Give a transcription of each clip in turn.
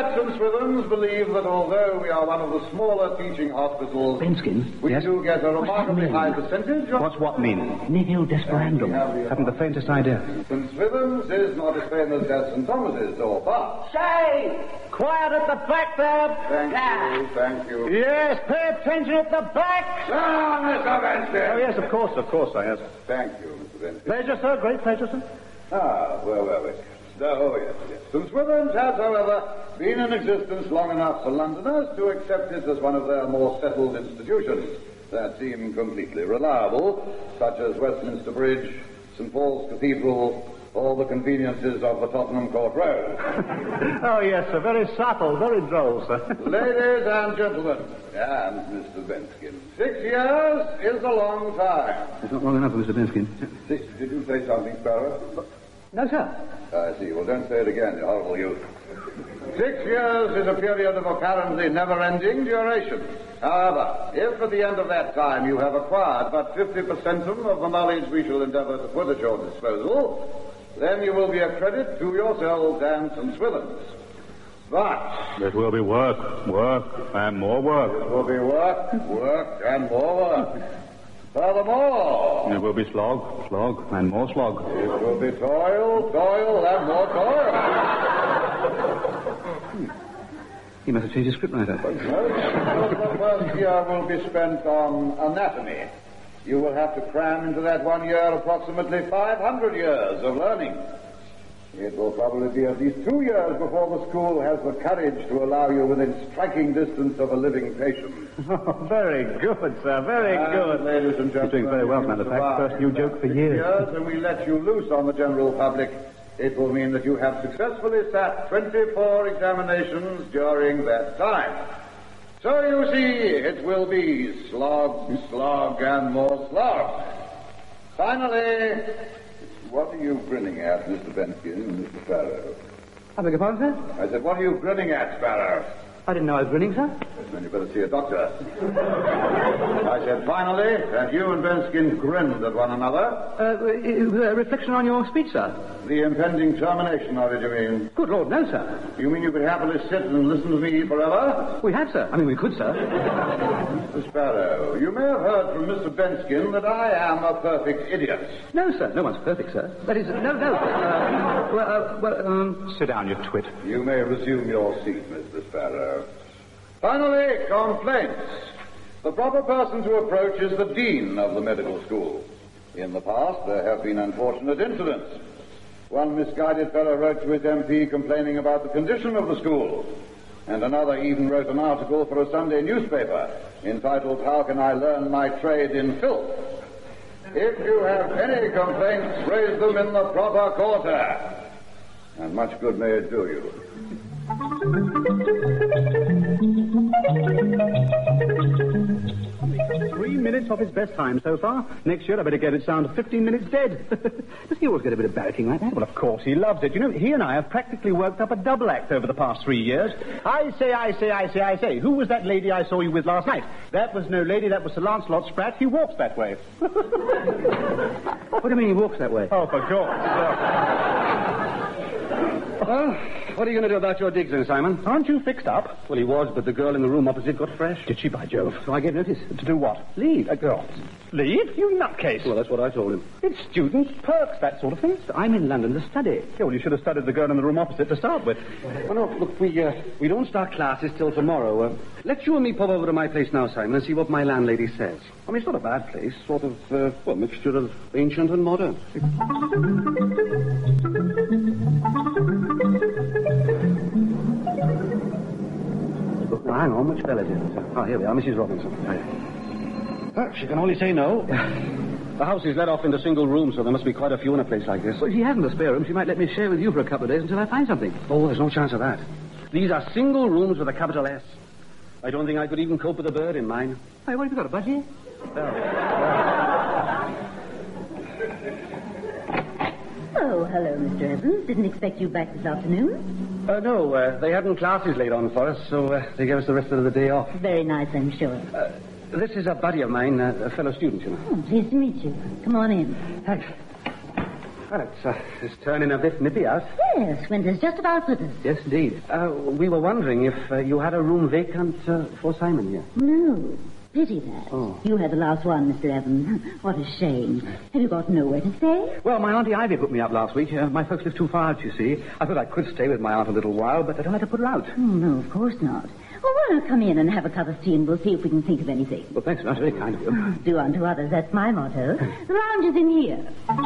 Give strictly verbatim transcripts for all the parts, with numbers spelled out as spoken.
at Saint Swithin's believe that although we are one of the smaller teaching hospitals, Benskin, we yes? do get a remarkably high percentage of... What's what mean? Nihil desperandum. Haven't the faintest idea. Saint Swithin's is not as famous as Saint Thomas's, so far. Say! Quiet at the back there! Thank you, thank you. Yes, pay attention at the back! Ah, Mister Benskin! Oh, yes, of course, of course, I yes. Thank you, Mister Benskin. Pleasure, sir. Great pleasure, sir. Ah, well, well, well. Oh, yes, yes. Saint Swithin's has, however, been in existence long enough for Londoners to accept it as one of their more settled institutions that seem completely reliable, such as Westminster Bridge, Saint Paul's Cathedral, all the conveniences of the Tottenham Court Road. Oh, yes, sir. Very subtle, very droll, sir. Ladies and gentlemen, and Mister Benskin, six years is a long time. It's not long enough for Mister Benskin. Six, did you say something, Sparrow? No, sir. I see. Well, don't say it again, you horrible youth. Six years is a period of apparently never-ending duration. However, if at the end of that time you have acquired but fifty percent of the knowledge we shall endeavour to put at your disposal, then you will be a credit to yourselves and Saint Swithin's. But... It will be work, work, and more work. It will be work, work, and more work. Furthermore... It will be slog, slog, and more slog. It will be toil, toil, and more toil. He must have changed his scriptwriter. Most of the first year will be spent on anatomy. You will have to cram into that one year approximately five hundred years of learning. It will probably be at least two years before the school has the courage to allow you within striking distance of a living patient. Oh, very good, sir, very and, good. Ladies and gentlemen, You're doing very well, if you matter of fact. survive First new joke for years. years. And we let you loose on the general public, it will mean that you have successfully sat twenty-four examinations during that time. So you see, it will be slog, slog, and more slog. Finally, what are you grinning at, Mister Benskin and Mister Sparrow? I beg your pardon, sir? I said, what are you grinning at, Sparrow? I didn't know I was grinning, sir. Then you better see a doctor. I said, finally, and you and Benskin grinned at one another. Uh, uh, reflection on your speech, sir. The impending termination of it, you mean? Good Lord, no, sir. You mean you could happily sit and listen to me forever? We have, sir. I mean, we could, sir. Mister Sparrow, you may have heard from Mister Benskin that I am a perfect idiot. No, sir. No one's perfect, sir. That is, no, no. Uh, well, uh, well, um... Sit down, you twit. You may resume your seat, Mister Sparrow. Finally, complaints. The proper person to approach is the dean of the medical school. In the past, there have been unfortunate incidents. One misguided fellow wrote to his M P complaining about the condition of the school, and another even wrote an article for a Sunday newspaper entitled, How Can I Learn My Trade in Filth? If you have any complaints, raise them in the proper quarter, and much good may it do you. Three minutes off his best time so far. Next year I better get it down to fifteen minutes dead. Does he always get a bit of barracking like that? Well, of course, he loves it. You know, he and I have practically worked up a double act over the past three years. I say, I say, I say, I say. Who was that lady I saw you with last night? That was no lady, that was Sir Lancelot Spratt. He walks that way. What do you mean he walks that way? Oh, for God's sake. Well, what are you going to do about your digs then, Simon? Aren't you fixed up? Well, he was, but the girl in the room opposite got fresh. Did she, by Jove? So I gave notice. To do what? Leave. A girl. Leave? You nutcase. Well, that's what I told him. It's students, perks, that sort of thing. I'm in London to study. Yeah, well, you should have studied the girl in the room opposite to start with. Well, no, look, we, uh, we don't start classes till tomorrow. Uh, let's you and me pop over to my place now, Simon, and see what my landlady says. I mean, it's not a bad place. Sort of, uh, well, mixture of ancient and modern. Look, now, hang on. Which fella is it? Oh, here we are, Missus Robinson. Hiya. Well, she can only say no. The house is let off into single rooms, so there must be quite a few in a place like this. Well, she hasn't a spare room. She might let me share with you for a couple of days until I find something. Oh, there's no chance of that. These are single rooms with a capital S. I don't think I could even cope with a bird in mine. Hey, what have you got, a budgie? Oh, hello, Mister Evans. Didn't expect you back this afternoon. Uh, no, uh, they hadn't classes laid on for us, so uh, they gave us the rest of the day off. Very nice, I'm sure. Uh, this is a buddy of mine, uh, a fellow student, you know. Oh, pleased to meet you. Come on in. Thanks. Well, it's, uh, it's turning a bit nippy out. Yes, winter's just about with us. Yes, indeed. Uh, we were wondering if uh, you had a room vacant uh, for Simon here. No. Pity that. Oh. You had the last one, Mister Evans. What a shame. Have you got nowhere to stay? Well, my Auntie Ivy put me up last week. Uh, my folks live too far out, you see. I thought I could stay with my aunt a little while, but I don't like to put her out. Oh, no, of course not. Well, why not come in and have a cup of tea and we'll see if we can think of anything. Well, thanks, that's very kind of you. Do unto others, that's my motto. The lounge is in here.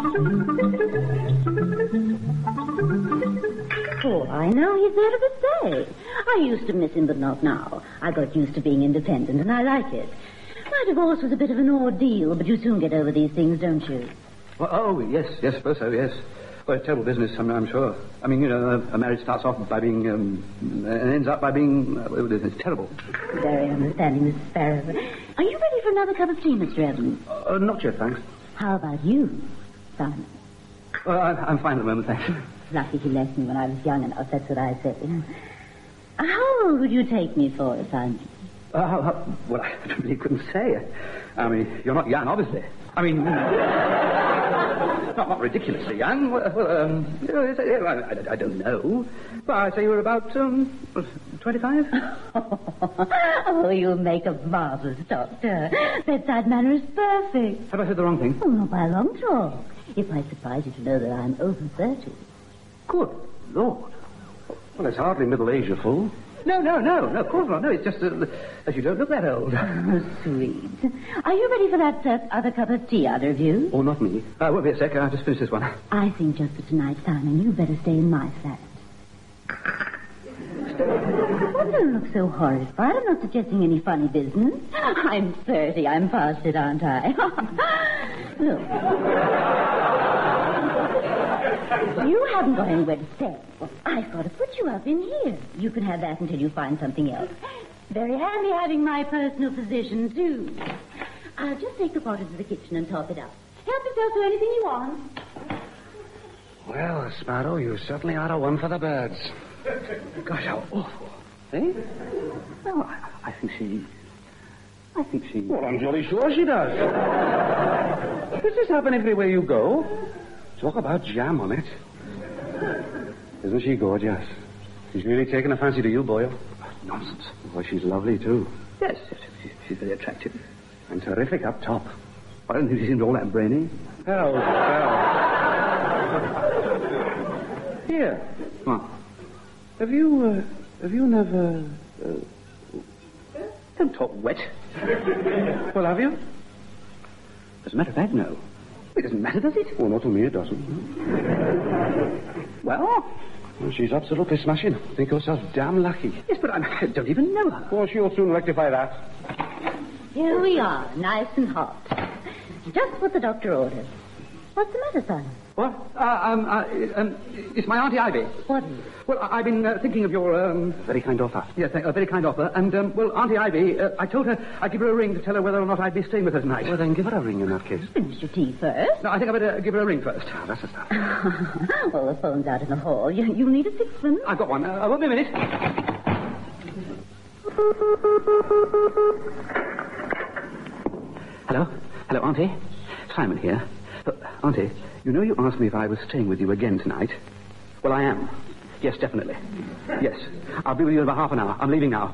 Oh, I know he's there to stay. I used to miss him, but not now. I got used to being independent, and I like it. My divorce was a bit of an ordeal, but you soon get over these things, don't you? Well, oh, yes, yes, I suppose so, yes. Well, it's terrible business, I'm, I'm sure. I mean, you know, a marriage starts off by being, um, and ends up by being, uh, it's terrible. Very understanding, Missus Sparrow. Are you ready for another cup of tea, Mister Evans? Uh, not yet, thanks. How about you, Simon? Well, I, I'm fine at the moment, thanks. Lucky he left me when I was young enough, that's what I say. How old would you take me for, Simon? Uh, uh, well, I really couldn't say. I mean, you're not young, obviously. I mean, not, not ridiculously young. Well, well um, you know, I, I, I don't know. But I'd say you were about, um, twenty-five? Oh, you make a marvelous doctor. Bedside manner is perfect. Have I said the wrong thing? Oh, not by a long chalk. It might surprise you to know that I'm over thirty. Good Lord. Well, it's hardly middle age, you fool. No, no, no, no, of course not. No, it's just uh, that you don't look that old. Oh, sweet. Are you ready for that uh, other cup of tea, either of you? Oh, not me. Uh, wait a sec. I'll just finish this one. I think just for tonight, Simon, you better stay in my flat. Oh, don't look so horrified. I'm not suggesting any funny business. I'm thirty. I'm past it, aren't I? Look. You haven't got anywhere to stay. Well, I've got to put you up in here. You can have that until you find something else. Very handy having my personal physician, too. I'll just take the water to the kitchen and top it up. Help yourself to anything you want. Well, Sparrow, you certainly are a one for the birds. Gosh, how awful. Eh? Well, I, I think she... I think she... Well, I'm jolly sure she does. Does this happen everywhere you go? Talk about jam on it. Isn't she gorgeous? She's really taken a fancy to you, Boyle. Nonsense. Well, she's lovely, too. Yes, she's, she's very attractive. And terrific up top. I don't think she seems all that brainy. Hell, hell. Here. What? Have you, uh, have you never... Uh, don't talk wet. Well, have you? As a matter of fact, no. It doesn't matter, does it? Well, not to me, it doesn't. Well? Well, she's absolutely smashing. Think yourself damn lucky. Yes, but I'm, I don't even know her. Well, she'll soon rectify that. Here we are, nice and hot. Just what the doctor ordered. What's the matter, son? What? Uh, um, uh, um, it's my Auntie Ivy. What is it? Well, I- I've been uh, thinking of your, um... Very kind offer. Yes, a very kind offer. And, um, well, Auntie Ivy, uh, I told her I'd give her a ring to tell her whether or not I'd be staying with her tonight. Well, then give her a ring in that case. Finish your tea first. No, I think I better give her a ring first. Oh, that's the stuff. Well, the phone's out in the hall. You, you need a sixpence. I've got one. Uh, I won't be a minute. Hello? Hello, Auntie? Simon here. Uh, Auntie, you know you asked me if I was staying with you again tonight. Well, I am. Yes, definitely. Yes. I'll be with you in about half an hour. I'm leaving now.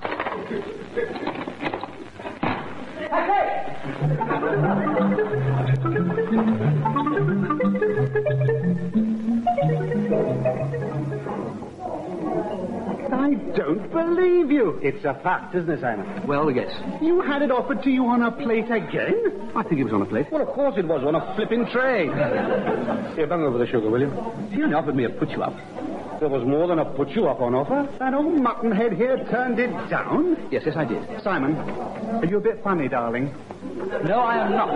I don't believe you. It's a fact, isn't it, Simon? Well, yes. You had it offered to you on a plate again? I think it was on a plate. Well, of course it was, on a flipping tray. Here, bung over the sugar, will you? He only offered me a put-you-up. There was more than a put-you-up on offer. That old muttonhead here turned it down. Yes, yes, I did. Simon, are you a bit funny, darling? No, I am not.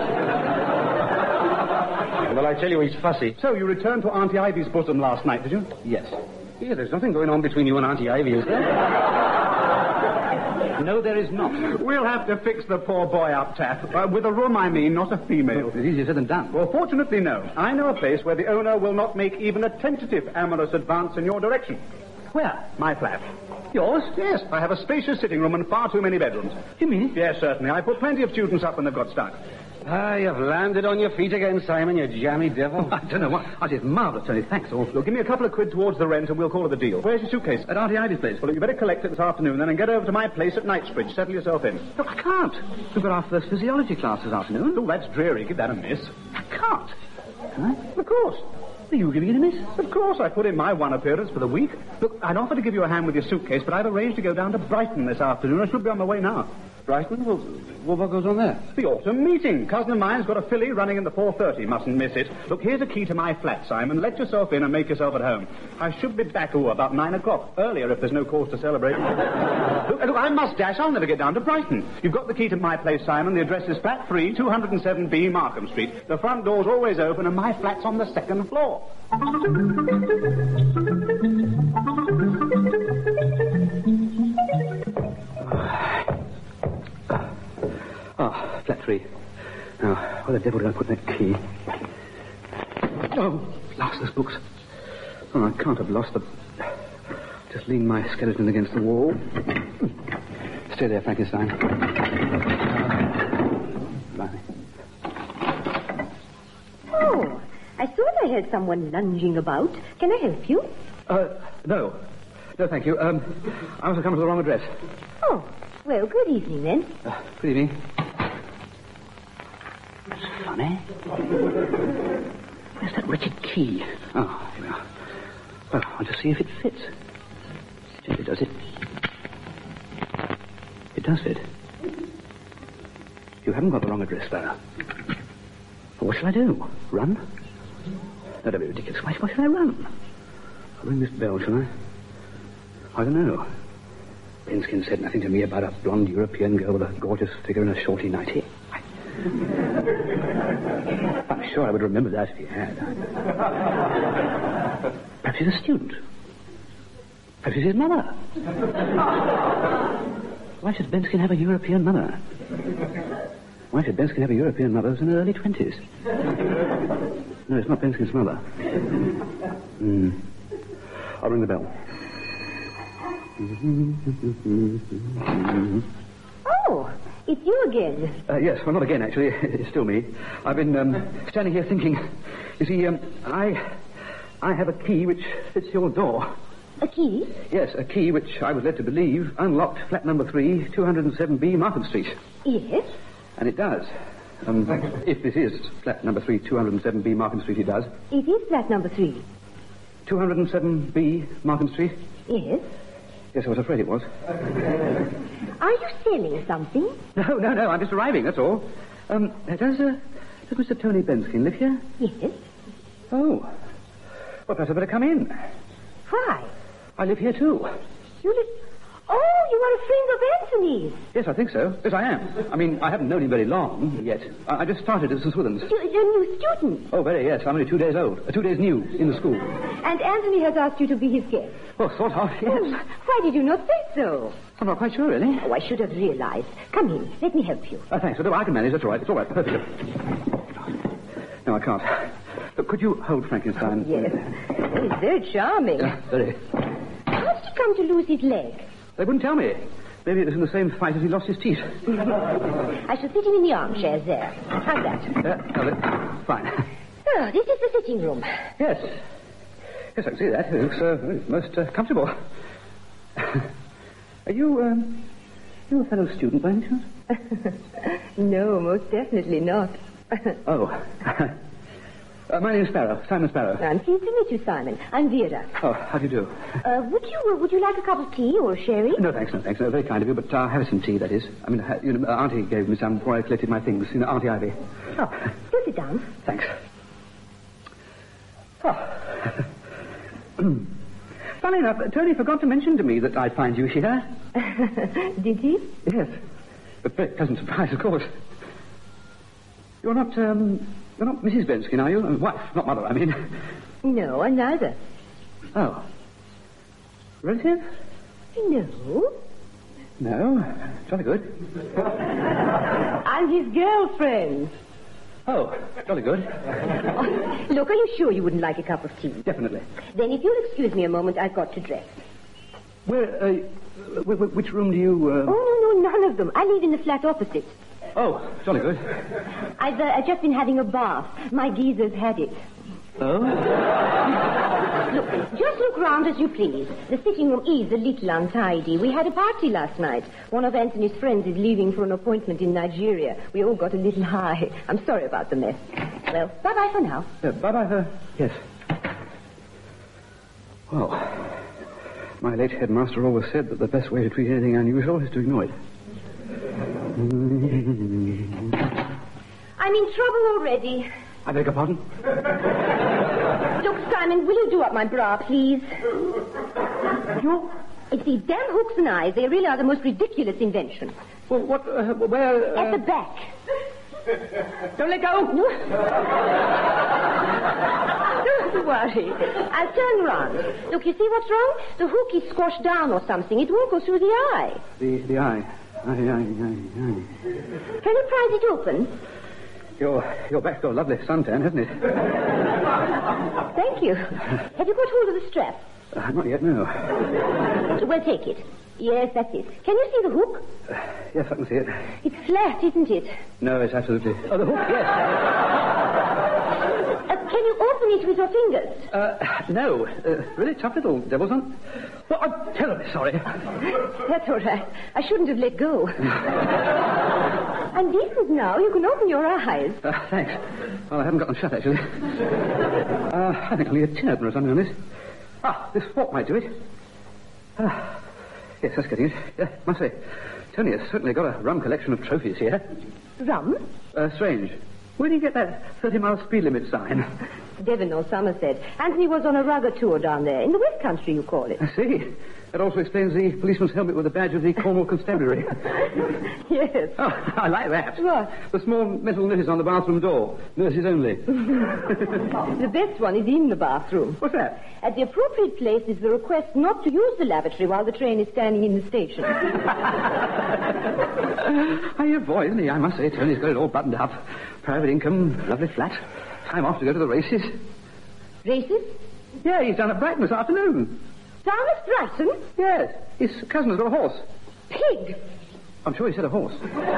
Well, I tell you, he's fussy. So you returned to Auntie Ivy's bosom last night, did you? Yes. Here, there's nothing going on between you and Auntie Ivy, is there? No, there is not. We'll have to fix the poor boy up, Taff. Uh, with a room, I mean, not a female. It's easier said than done. Well, fortunately, no. I know a place where the owner will not make even a tentative amorous advance in your direction. Where? My flat. Yours? Yes, I have a spacious sitting room and far too many bedrooms. You mean? Yes, certainly. I put plenty of students up when they've got stuck. Ah, you've landed on your feet again, Simon, you jammy devil. I don't know what. I did marvellous, Tony. Thanks, all. Look, give me a couple of quid towards the rent and we'll call it a deal. Where's your suitcase? At Auntie Ivy's place. Well, look, you better collect it this afternoon then and get over to my place at Knightsbridge. Settle yourself in. Look, I can't. We've got our first physiology class this afternoon. Oh, that's dreary. Give that a miss. I can't. Can I? Of course. Are you giving it a miss? Of course, I put in my one appearance for the week. Look, I'd offer to give you a hand with your suitcase, but I've arranged to go down to Brighton this afternoon. I should be on my way now. Brighton? Well, well, what goes on there? The autumn meeting. Cousin of mine's got a filly running in the four thirty. Mustn't miss it. Look, here's a key to my flat, Simon. Let yourself in and make yourself at home. I should be back, oh, about nine o'clock. Earlier, if there's no cause to celebrate. look, look, I must dash. I'll never get down to Brighton. You've got the key to my place, Simon. The address is flat three, two oh seven B, Markham Street. The front door's always open, and my flat's on the second floor. Oh, flat three. Now, where the devil did I put that key? Oh, lost those books. Oh, I can't have lost them. Just lean my skeleton against the wall. Stay there, Frankenstein. Blimey. Oh, I thought I heard someone lunging about. Can I help you? Uh, no. No, thank you. Um, I must have come to the wrong address. Oh, well, good evening then. Uh, good evening. That's funny. Where's that wretched key? Oh, here we are. Well, I want to see if it fits. Gently, does it? It does fit. You haven't got the wrong address, Sparrow. Well, what shall I do? Run? No, don't be ridiculous. Why, why should I run? I'll ring this bell, shall I? I don't know. Benskin said nothing to me about a blonde European girl with a gorgeous figure and a shorty nightie. I'm sure I would remember that if he had. Perhaps he's a student. Perhaps he's his mother. Why should Benskin have a European mother? Why should Benskin have a European mother who's in her early twenties? No, it's not Benskin's mother. Hmm. I'll ring the bell. Oh, it's you again. Uh, yes, well, not again, actually. It's still me. I've been um, standing here thinking. You see, um, I, I have a key which fits your door. A key? Yes, a key which I was led to believe unlocked flat number three, two oh seven B, Markham Street. Yes? And it does. Um, if this is flat number three, two oh seven B, Markham Street, it does. It is flat number three. two oh seven B, Markham Street? Yes. Yes, I was afraid it was. Are you selling something? No, no, no, I'm just arriving, that's all. Um, does, uh, does Mister Tony Benskin live here? Yes. Oh. Well, perhaps I'd better come in. Why? I live here, too. You live... Oh, you are a friend of Anthony's. Yes, I think so. Yes, I am. I mean, I haven't known him very long yet. I, I just started at Saint Swithin's. You, you're a new student. Oh, very, yes. I'm only two days old. Uh, two days new in the school. And Anthony has asked you to be his guest. Oh, sort of, yes. Oh, why did you not say so? I'm not quite sure, really. Oh, I should have realized. Come in. Let me help you. Uh, thanks. No, I can manage. That's all right. It's all right. Perfect. No, I can't. Look, could you hold Frankenstein? Yes. He's very charming. Yeah, very. How did he come to lose his leg? They wouldn't tell me. Maybe it was in the same fight as he lost his teeth. I shall sit him in the armchair there. How's that? Yeah, got it. Fine. Oh, this is the sitting room. Yes. Yes, I can see that. It looks uh, most uh, comfortable. Are you, um, you a fellow student by any chance? No, most definitely not. Oh. Uh, my name's Sparrow, Simon Sparrow. I'm pleased to meet you, Simon. I'm Vera. Oh, how do you do? Uh, would you uh, would you like a cup of tea or sherry? No, thanks, no, thanks. No, very kind of you, but uh, have some tea, that is. I mean, uh, you know, uh, Auntie gave me some before I collected my things. You know, Auntie Ivy. Oh, do sit down. Thanks. Oh. Funny enough, Tony forgot to mention to me that I'd find you here. Did he? Yes. A very pleasant surprise, of course. You're not, um... You're not Missus Benskin, are you? Uh, wife, not mother, I mean. No, I'm neither. Oh. Relative? No. No. Jolly good. I'm his girlfriend. Oh, jolly good. Oh, look, are you sure you wouldn't like a cup of tea? Definitely. Then if you'll excuse me a moment, I've got to dress. Where, uh, w- w- which room do you, uh... Oh, no, no, none of them. I live in the flat opposite. Oh, jolly good. I've, uh, I've just been having a bath. My geezer's had it. Oh? Look, just look round as you please. The sitting room is a little untidy. We had a party last night. One of Anthony's friends is leaving for an appointment in Nigeria. We all got a little high. I'm sorry about the mess. Well, bye-bye for now. Uh, bye-bye for... Yes. Well, my late headmaster always said that the best way to treat anything unusual is to ignore it. I'm in trouble already. I beg your pardon? Look, Simon, will you do up my bra, please? You? It's these damn hooks and eyes. They really are the most ridiculous invention. Well, what, uh, where... Uh... At the back. Don't let go! Don't worry. I'll turn round. Look, you see what's wrong? The hook is squashed down or something. It won't go through the eye. The, the eye. Eye, eye, eye, eye. Can you prise it open? Your, your back's got a lovely suntan, hasn't it? Thank you. Have you got hold of the strap? Uh, not yet, no. Well, take it. Yes, that's it. Can you see the hook? Uh, yes, I can see it. It's flat, isn't it? No, it's absolutely... Oh, the hook, yes. Uh, can you open it with your fingers? Uh, no. Uh, really tough little devil's on. Well, I'm terribly sorry. That's all right. I shouldn't have let go. I'm decent now. You can open your eyes. Uh, thanks. Well, I haven't got them shut, actually. Uh, I think I'll need a tin opener or something on this. Ah, this fork might do it. Ah, yes, that's getting it. Yeah, must say. Tony has certainly got a rum collection of trophies here. Rum? Uh, strange. Where do you get that thirty-mile speed limit sign? Devon or Somerset. Anthony was on a rugger tour down there. In the West Country, you call it. I see. That also explains the policeman's helmet with the badge of the Cornwall Constabulary. Yes. Oh, I like that. What? The small metal notice on the bathroom door. Nurses only. The best one is in the bathroom. What's that? At the appropriate place is the request not to use the lavatory while the train is standing in the station. Oh, your boy, isn't he? I must say, Tony's got it all buttoned up. Private income, lovely flat. Time off to go to the races. Races? Yeah, he's down at Brighton this afternoon. Down at Brighton? Yes. His cousin has got a horse. Pig. I'm sure he said a horse.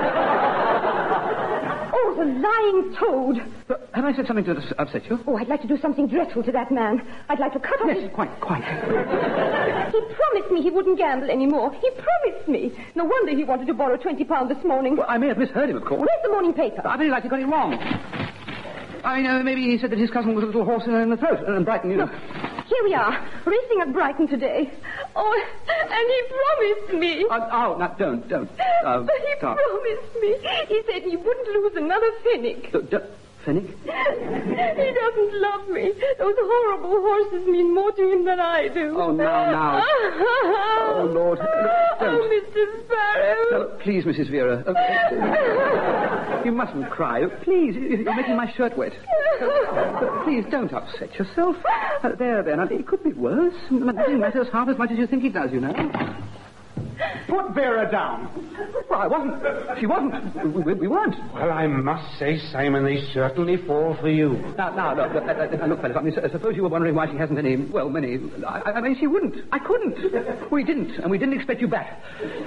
Oh, the lying toad. But have I said something to upset you? Oh, I'd like to do something dreadful to that man. I'd like to cut off Yes, his... quite, quite. He promised me he wouldn't gamble anymore. He promised me. No wonder he wanted to borrow twenty pounds this morning. Well, I may have misheard him, of course. Where's the morning paper? I really like he got it wrong. I mean, uh, maybe he said that his cousin was a little horse in, in the throat, and Brighton, you know. Look, here we are, racing at Brighton today. Oh, and he promised me. Uh, oh, no, don't, don't. Uh, but he stop. promised me. He said he wouldn't lose another pfennig. D- d- Fennick? He doesn't love me. Those horrible horses mean more to him than I do. Oh, now, now. Oh, Lord. Look, don't. Oh, Mister Sparrow. No, please, Missus Vera. Uh, uh, you mustn't cry. Please, you're making my shirt wet. Uh, please, don't upset yourself. Uh, there, there. Now, it could be worse. Nothing matters half as much as you think it does, you know. Put Vera down. Well, I wasn't. She wasn't. We, we weren't. Well, I must say, Simon, they certainly fall for you. Now, now, look, look, look, look fellas, I mean, suppose you were wondering why she hasn't any, well, many... I, I mean, she wouldn't. I couldn't. We didn't, and we didn't expect you back.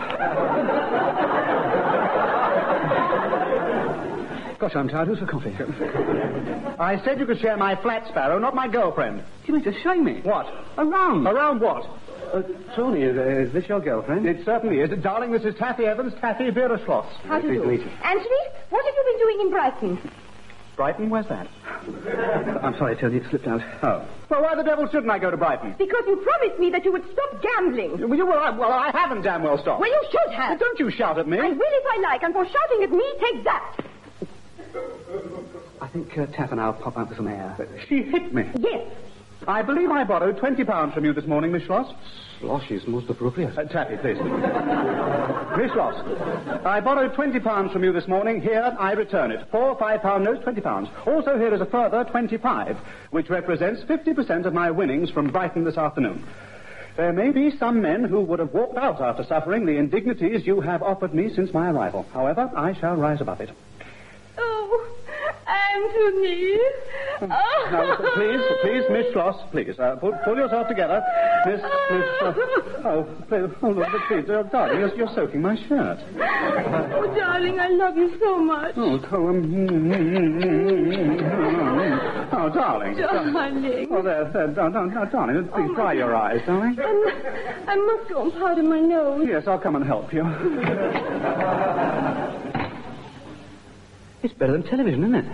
Gosh, I'm tired. Who's for coffee? I said you could share my flat, Sparrow, not my girlfriend. You mean to show me? What? Around. Around what? Uh, Tony, is, uh, is this your girlfriend? It certainly is. Darling, this is Taffy Evans, Taffy Vera Schloss. How do you do? Pleased to meet you. Anthony, what have you been doing in Brighton? Brighton? Where's that? I'm sorry, Tony, it slipped out. Oh. Well, why the devil shouldn't I go to Brighton? Because you promised me that you would stop gambling. Well, you, well, I, well, I haven't damn well stopped. Well, you should have. Well, don't you shout at me. I will if I like, and for shouting at me, take that. I think uh, Taff and I'll pop out for some air. She hit me. Yes. I believe I borrowed twenty pounds from you this morning, Miss Schloss. Slosh is most appropriate. Uh, Taffy, please. Miss Schloss, I borrowed twenty pounds from you this morning. Here, I return it. Four five-pound notes, twenty pounds. Also, here is a further twenty-five, which represents fifty percent of my winnings from Brighton this afternoon. There may be some men who would have walked out after suffering the indignities you have offered me since my arrival. However, I shall rise above it. Oh, I Anthony. Oh. Now, please, please, Miss Schloss, please, uh, pull, pull yourself together. Miss, Miss, uh, oh, please, oh, look, please, uh, darling, you're, you're soaking my shirt. Oh, darling, I love you so much. Oh, oh, um, oh darling. Darling. Oh, there, there, darling, darling, please Oh, dry your eyes, darling. I'm, I must go and powder my nose. Yes, I'll come and help you. It's better than television, isn't it?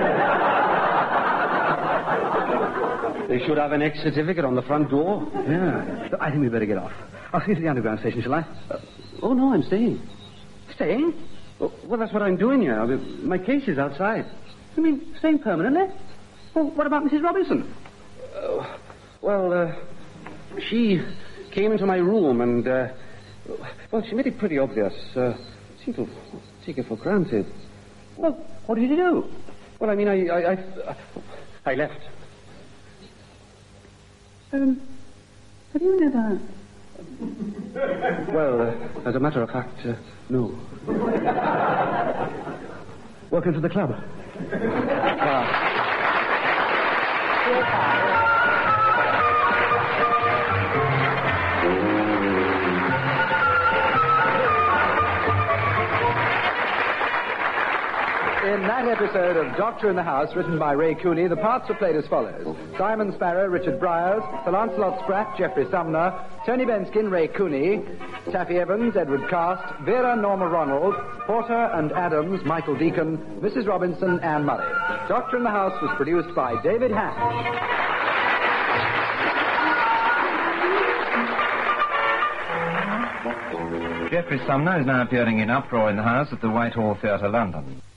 They should have an X certificate on the front door. Yeah. I think we'd better get off. I'll see you to the underground station, shall I? Uh, oh, no, I'm staying. Staying? Well, well, that's what I'm doing here. I mean, my case is outside. You mean staying permanently? Well, what about Missus Robinson? Uh, well, uh, she came into my room and, uh, well, she made it pretty obvious. Uh, seemed to take it for granted. Well, what did you do? Well, I mean, I, I, I, I left. Um, have you never... Well, uh, as a matter of fact, uh, no. Welcome to the club. Ah. In that episode of Doctor in the House, written by Ray Cooney, the parts were played as follows. Simon Sparrow, Richard Briers, Sir Lancelot Spratt, Geoffrey Sumner, Tony Benskin, Ray Cooney, Taffy Evans, Edward Cast, Vera, Norma Ronald, Porter and Adams, Michael Deacon, Missus Robinson, Anne Murray. Doctor in the House was produced by David Hatch. Geoffrey Sumner is now appearing in Uproar in the House at the Whitehall Theatre, London.